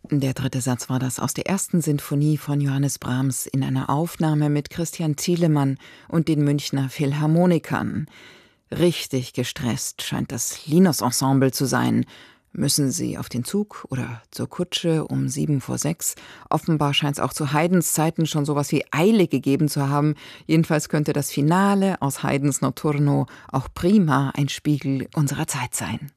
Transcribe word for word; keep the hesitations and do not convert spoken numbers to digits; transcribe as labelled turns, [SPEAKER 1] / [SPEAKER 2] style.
[SPEAKER 1] Der dritte Satz war das aus der ersten Sinfonie von Johannes Brahms in einer Aufnahme mit Christian Thielemann und den Münchner Philharmonikern. Richtig gestresst scheint das Linos-Ensemble zu sein. Müssen sie auf den Zug oder zur Kutsche um sieben vor sechs? Offenbar scheint es auch zu Haydns Zeiten schon sowas wie Eile gegeben zu haben. Jedenfalls könnte das Finale aus Haydns Notturno auch prima ein Spiegel unserer Zeit sein.